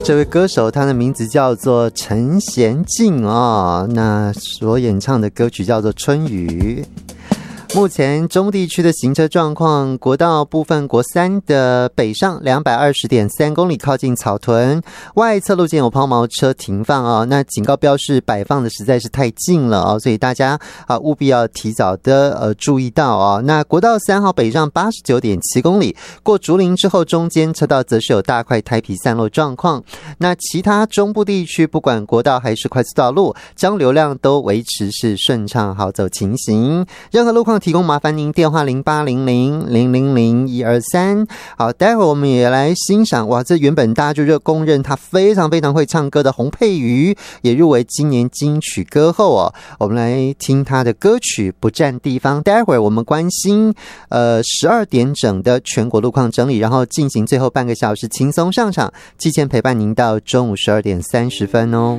这位歌手他的名字叫做陈娴静哦，那所演唱的歌曲叫做《春雨》。目前中地区的行车状况，国道部分国三的北上 220.3 公里靠近草屯，外侧路肩有抛锚车停放哦，那警告标示摆放的实在是太近了哦，所以大家务必要提早的注意到哦。那国道3号北上 89.7 公里，过竹林之后中间车道则是有大块胎皮散落状况。那其他中部地区不管国道还是快速道路，交流量都维持是顺畅好走情形，任何路况提供麻烦您电话0800000123。好，待会儿我们也来欣赏，哇，这原本大家就公认他非常非常会唱歌的洪佩瑜，也入围今年金曲歌后哦。我们来听他的歌曲《不占地方》。待会儿我们关心12点整的全国路况整理，然后进行最后半个小时轻松上场，提前陪伴您到中午12点30分哦。